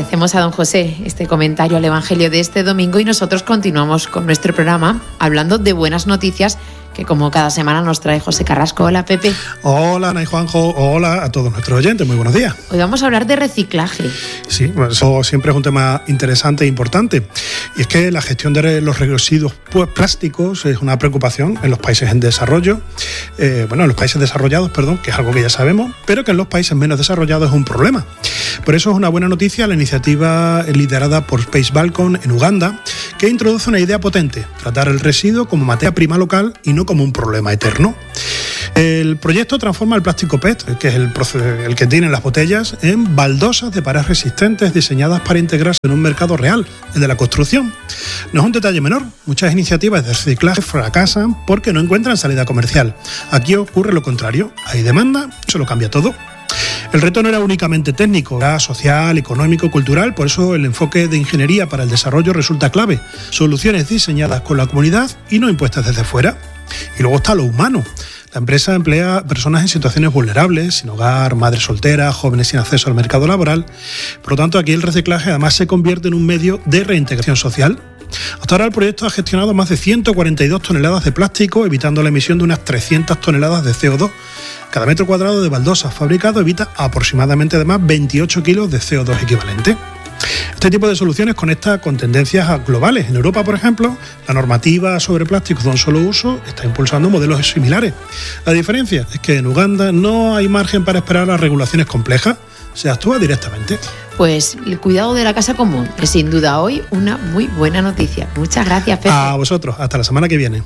agradecemos a don José este comentario al Evangelio de este domingo y nosotros continuamos con nuestro programa hablando de buenas noticias que como cada semana nos trae José Carrasco. Hola, Pepe. Hola, Ana y Juanjo. Hola a todos nuestros oyentes. Muy buenos días. Hoy vamos a hablar de reciclaje. Sí, bueno, eso siempre es un tema interesante e importante. Y es que la gestión de los residuos plásticos es una preocupación en los países en desarrollo. En los países desarrollados, que es algo que ya sabemos, pero que en los países menos desarrollados es un problema. Por eso es una buena noticia la iniciativa liderada por Space Balcon en Uganda, que introduce una idea potente: tratar el residuo como materia prima local y no como un problema eterno. El proyecto transforma el plástico PET, que es el que tienen las botellas, en baldosas de pared resistentes diseñadas para integrarse en un mercado real, el de la construcción. No es un detalle menor, muchas iniciativas de reciclaje fracasan porque no encuentran salida comercial. Aquí ocurre lo contrario, hay demanda, se lo cambia todo. El reto no era únicamente técnico, era social, económico, cultural, por eso el enfoque de ingeniería para el desarrollo resulta clave. Soluciones diseñadas con la comunidad y no impuestas desde fuera. Y luego está lo humano. La empresa emplea a personas en situaciones vulnerables, sin hogar, madres solteras, jóvenes sin acceso al mercado laboral. Por lo tanto, aquí el reciclaje además se convierte en un medio de reintegración social. Hasta ahora el proyecto ha gestionado más de 142 toneladas de plástico, evitando la emisión de unas 300 toneladas de CO2. Cada metro cuadrado de baldosas fabricado evita aproximadamente además 28 kilos de CO2 equivalente. Este tipo de soluciones conecta con tendencias globales. En Europa, por ejemplo, la normativa sobre plásticos de un solo uso está impulsando modelos similares. La diferencia es que en Uganda no hay margen para esperar a regulaciones complejas, se actúa directamente. Pues el cuidado de la casa común es sin duda hoy una muy buena noticia. Muchas gracias, Pepe. A vosotros, hasta la semana que viene.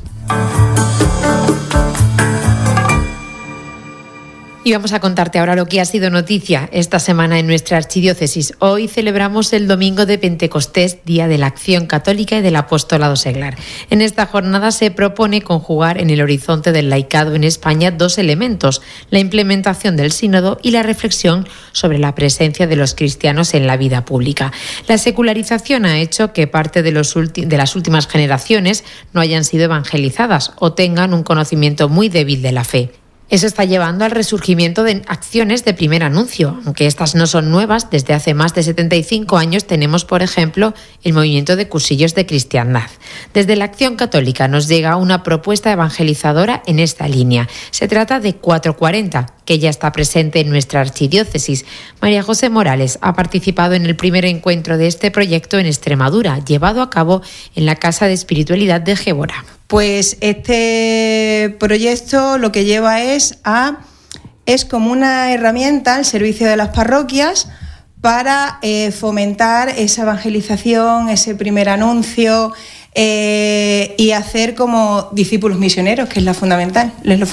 Y vamos a contarte ahora lo que ha sido noticia esta semana en nuestra archidiócesis. Hoy celebramos el domingo de Pentecostés, Día de la Acción Católica y del Apostolado Seglar. En esta jornada se propone conjugar en el horizonte del laicado en España dos elementos: la implementación del sínodo y la reflexión sobre la presencia de los cristianos en la vida pública. La secularización ha hecho que parte de las últimas generaciones no hayan sido evangelizadas o tengan un conocimiento muy débil de la fe. Eso está llevando al resurgimiento de acciones de primer anuncio. Aunque estas no son nuevas, desde hace más de 75 años tenemos, por ejemplo, el movimiento de cursillos de cristiandad. Desde la Acción Católica nos llega una propuesta evangelizadora en esta línea. Se trata de 440, que ya está presente en nuestra archidiócesis. María José Morales ha participado en el primer encuentro de este proyecto en Extremadura, llevado a cabo en la Casa de Espiritualidad de Gébora. Pues este proyecto lo que lleva es como una herramienta al servicio de las parroquias para fomentar esa evangelización, ese primer anuncio y hacer como discípulos misioneros, que es lo fundamental.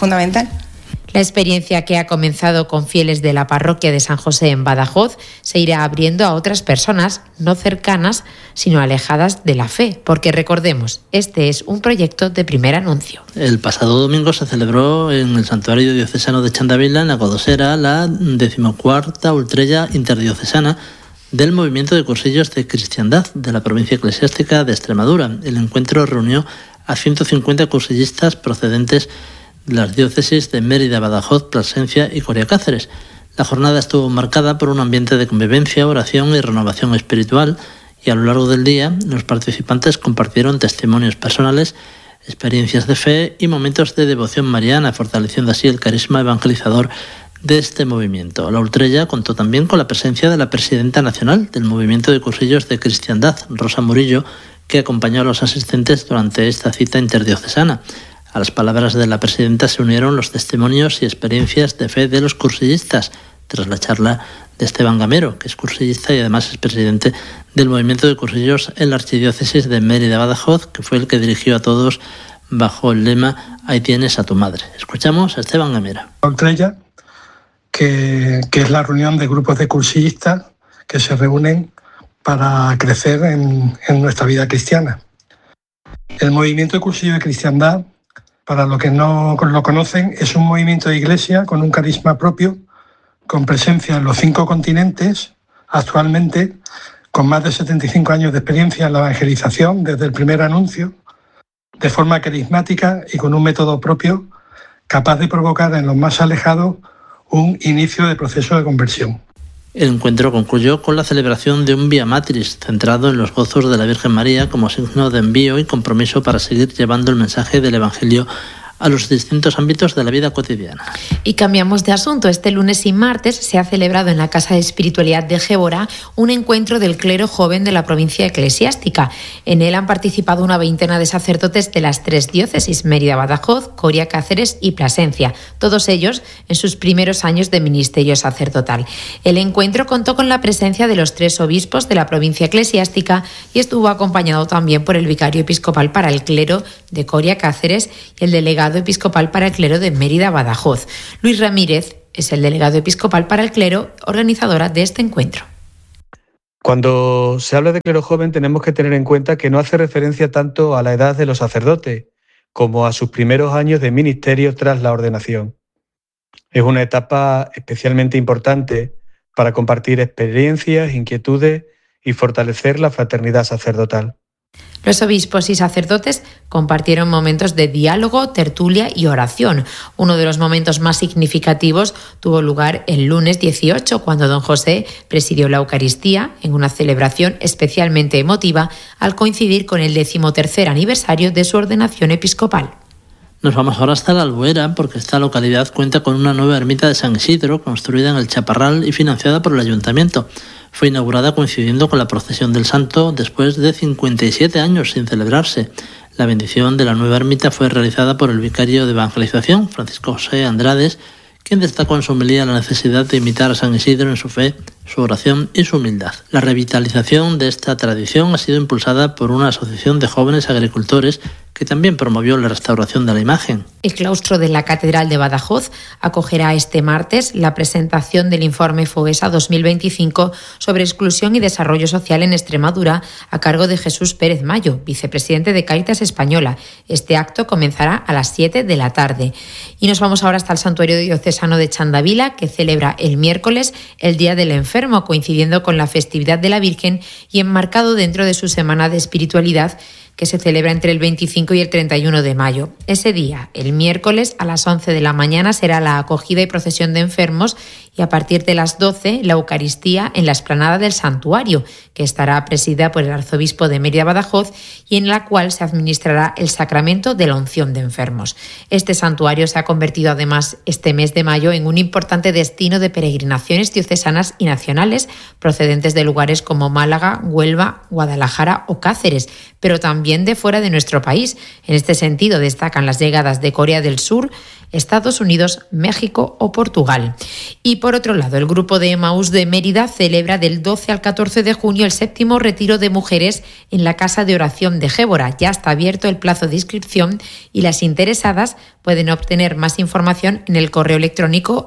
La experiencia que ha comenzado con fieles de la parroquia de San José en Badajoz se irá abriendo a otras personas no cercanas, sino alejadas de la fe, porque recordemos, este es un proyecto de primer anuncio. El pasado domingo se celebró en el Santuario Diocesano de Chandavila, en la Codosera, la 14ª Ultrella Interdiocesana del Movimiento de Cursillos de Cristiandad de la Provincia Eclesiástica de Extremadura. El encuentro reunió a 150 cursillistas procedentes de las diócesis de Mérida, Badajoz, Plasencia y Coria Cáceres. La jornada estuvo marcada por un ambiente de convivencia, oración y renovación espiritual, y a lo largo del día los participantes compartieron testimonios personales, experiencias de fe y momentos de devoción mariana, fortaleciendo así el carisma evangelizador de este movimiento. La Ultrella contó también con la presencia de la presidenta nacional del Movimiento de Cursillos de Cristiandad, Rosa Murillo, que acompañó a los asistentes durante esta cita interdiocesana. A las palabras de la presidenta se unieron los testimonios y experiencias de fe de los cursillistas, tras la charla de Esteban Gamero, que es cursillista y además es presidente del Movimiento de Cursillos en la Archidiócesis de Mérida-Badajoz, que fue el que dirigió a todos bajo el lema «Ahí tienes a tu madre». Escuchamos a Esteban Gamero. Ultrella, que es la reunión de grupos de cursillistas que se reúnen para crecer en nuestra vida cristiana. El Movimiento de Cursillos de Cristiandad, para los que no lo conocen, es un movimiento de iglesia con un carisma propio, con presencia en los 5 continentes, actualmente con más de 75 años de experiencia en la evangelización desde el primer anuncio, de forma carismática y con un método propio capaz de provocar en los más alejados un inicio de proceso de conversión. El encuentro concluyó con la celebración de un Vía Matriz centrado en los gozos de la Virgen María como signo de envío y compromiso para seguir llevando el mensaje del Evangelio a los distintos ámbitos de la vida cotidiana. Y cambiamos de asunto. Este lunes y martes se ha celebrado en la Casa de Espiritualidad de Gébora un encuentro del clero joven de la provincia eclesiástica. En él han participado una veintena de sacerdotes de las 3 diócesis, Mérida, Badajoz, Coria, Cáceres y Plasencia, todos ellos en sus primeros años de ministerio sacerdotal. El encuentro contó con la presencia de los 3 obispos de la provincia eclesiástica y estuvo acompañado también por el vicario episcopal para el clero de Coria, Cáceres y el delegado episcopal para el clero de Mérida, Badajoz. Luis Ramírez es el delegado episcopal para el clero, organizadora de este encuentro. Cuando se habla de clero joven tenemos que tener en cuenta que no hace referencia tanto a la edad de los sacerdotes como a sus primeros años de ministerio tras la ordenación. Es una etapa especialmente importante para compartir experiencias, inquietudes y fortalecer la fraternidad sacerdotal. Los obispos y sacerdotes compartieron momentos de diálogo, tertulia y oración. Uno de los momentos más significativos tuvo lugar el lunes 18, cuando don José presidió la Eucaristía en una celebración especialmente emotiva al coincidir con el 13º aniversario de su ordenación episcopal. Nos vamos ahora hasta la Albuera, porque esta localidad cuenta con una nueva ermita de San Isidro, construida en el Chaparral y financiada por el Ayuntamiento. Fue inaugurada coincidiendo con la procesión del Santo después de 57 años sin celebrarse. La bendición de la nueva ermita fue realizada por el vicario de evangelización, Francisco José Andrades, quien destacó en su homilía la necesidad de imitar a San Isidro en su fe, su oración y su humildad. La revitalización de esta tradición ha sido impulsada por una asociación de jóvenes agricultores que también promovió la restauración de la imagen. El claustro de la Catedral de Badajoz acogerá este martes la presentación del informe FOESA 2025 sobre exclusión y desarrollo social en Extremadura a cargo de Jesús Pérez Mayo, vicepresidente de Cáritas Española. Este acto comenzará a las 7 de la tarde. Y nos vamos ahora hasta el Santuario Diocesano de Chandavila, que celebra el miércoles el Día del Enfermo, coincidiendo con la festividad de la Virgen y enmarcado dentro de su semana de espiritualidad, que se celebra entre el 25 y el 31 de mayo. Ese día, el miércoles, a las 11 de la mañana, será la acogida y procesión de enfermos y a partir de las 12 la Eucaristía en la explanada del santuario, que estará presidida por el arzobispo de Mérida Badajoz y en la cual se administrará el sacramento de la unción de enfermos. Este santuario se ha convertido además este mes de mayo en un importante destino de peregrinaciones diocesanas y nacionales procedentes de lugares como Málaga, Huelva, Guadalajara o Cáceres, pero también de fuera de nuestro país. En este sentido destacan las llegadas de Corea del Sur, Estados Unidos, México o Portugal. Y por otro lado, el grupo de Emaús de Mérida celebra del 12 al 14 de junio el 7º retiro de mujeres en la Casa de Oración de Gébora. Ya está abierto el plazo de inscripción y las interesadas pueden obtener más información en el correo electrónico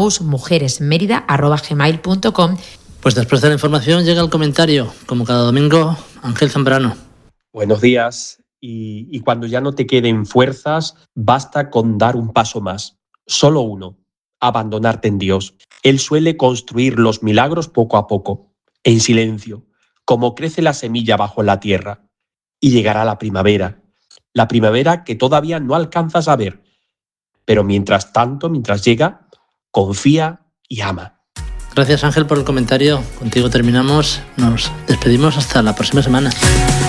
emausmujeresmerida@gmail.com. Pues después de la información llega el comentario, como cada domingo, Ángel Zambrano. Buenos días. Y cuando ya no te queden fuerzas, basta con dar un paso más. Solo uno: abandonarte en Dios. Él suele construir los milagros poco a poco, en silencio, como crece la semilla bajo la tierra. Y llegará la primavera que todavía no alcanzas a ver. Pero mientras llega, confía y ama. Gracias, Ángel, por el comentario. Contigo terminamos. Nos despedimos hasta la próxima semana.